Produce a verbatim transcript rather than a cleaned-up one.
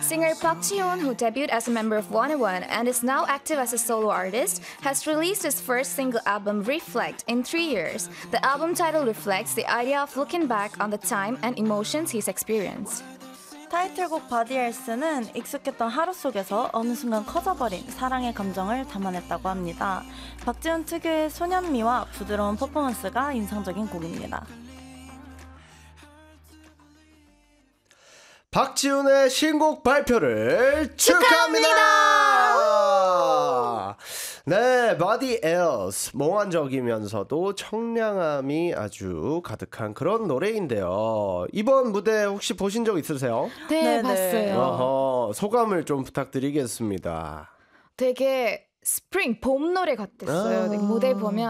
Singer Park Ji-hoon, who debuted as a member of one oh one and is now active as a solo artist, has released his first single album, Reflect, in three years. The album title reflects the idea of looking back on the time and emotions he's experienced. 타이틀곡 바디엘스는 익숙했던 하루 속에서 어느 순간 커져버린 사랑의 감정을 담아냈다고 합니다. 박지훈 특유의 소년미와 부드러운 퍼포먼스가 인상적인 곡입니다. 박지훈의 신곡 발표를 축하합니다. 축하합니다. 네, Body Else 몽환적이면서도 청량함이 아주 가득한 그런 노래인데요. 이번 무대 혹시 보신 적 있으세요? 네, 네네. 봤어요. 어허, 소감을 좀 부탁드리겠습니다. 되게 스프링 봄 노래 같았어요. 아. 무대 보면